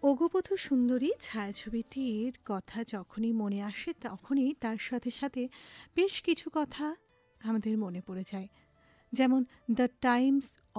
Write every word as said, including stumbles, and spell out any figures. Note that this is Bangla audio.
অগুপথু সুন্দরী ছায়াছবিটির কথা যখনই মনে আসে তখনই তার সাথে সাথে বেশ কিছু কথা আমাদের মনে পড়ে যায়। যেমন দ্য টাইমস